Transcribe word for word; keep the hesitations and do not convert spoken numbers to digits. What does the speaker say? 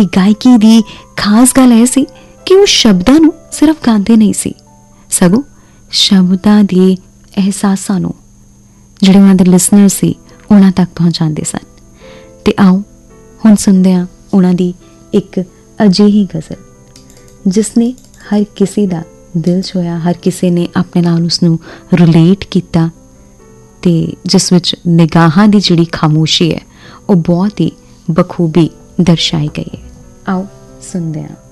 ਦੀ ਗਾਇਕੀ ਦੀ ਖਾਸ ਗੱਲ ਇਹ ਸੀ ਕਿ ਉਹ ਸ਼ਬਦਾਂ ਨੂੰ ਸਿਰਫ ਗਾਉਂਦੇ ਨਹੀਂ ਸੀ, ਸਗੋਂ ਸ਼ਬਦਾਂ ਦੇ ਅਹਿਸਾਸਾਂ ਨੂੰ ਜਿਹੜੇ ਉਹਨਾਂ ਦੇ ਲਿਸਨਰ ਸੀ ਉਹਨਾਂ ਤੱਕ ਪਹੁੰਚਾਉਂਦੇ ਸਨ। ਤੇ ਆਓ ਹੁਣ ਸੁਣਦੇ ਹਾਂ ਉਹਨਾਂ ਦੀ ਇੱਕ ਅਜਿਹੀ ਗਜ਼ਲ ਜਿਸ ਨੇ ਹਰ ਕਿਸੇ ਦਾ ਦਿਲ ਛੋਇਆ, ਹਰ ਕਿਸੇ ਨੇ ਆਪਣੇ ਨਾਲ ਉਸ ਨੂੰ ਰਿਲੇਟ ਕੀਤਾ ਤੇ ਜਿਸ ਵਿੱਚ ਨਿਗਾਹਾਂ ਦੀ ਜਿਹੜੀ ਖਾਮੋਸ਼ੀ ਹੈ ਉਹ ਬਹੁਤ ਹੀ ਬਖੂਬੀ ਦਰਸਾਈ ਗਈ ਹੈ। ਆਓ ਸੁਣਦੇ ਹਾਂ।